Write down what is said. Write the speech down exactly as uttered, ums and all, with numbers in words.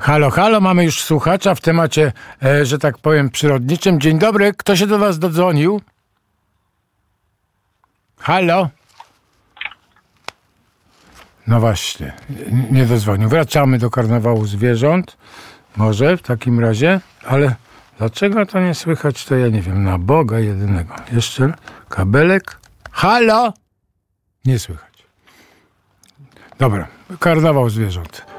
Halo, halo, mamy już słuchacza w temacie, e, że tak powiem, przyrodniczym. Dzień dobry, kto się do was dodzwonił? Halo? No właśnie, nie dozwonił. Wracamy do karnawału zwierząt. Może w takim razie, ale dlaczego to nie słychać, to ja nie wiem. Na Boga jedynego. Jeszcze kabelek. Halo? Nie słychać. Dobra, karnawał zwierząt.